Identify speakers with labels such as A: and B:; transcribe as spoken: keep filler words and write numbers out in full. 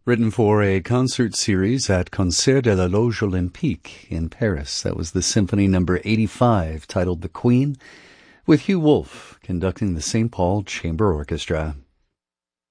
A: Written for a concert series at Concert de la Loge Olympique in Paris. That was the Symphony Number eighty-five, titled The Queen, with Hugh Wolf conducting the Saint Paul Chamber Orchestra.